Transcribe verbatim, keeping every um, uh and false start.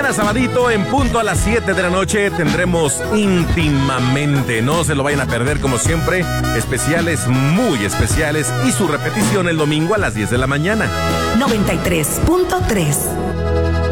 Mañana sabadito en punto a las siete de la noche tendremos Íntimamente. No se lo vayan a perder como siempre. Especiales muy especiales y su repetición el domingo a las diez de la mañana. noventa y tres punto tres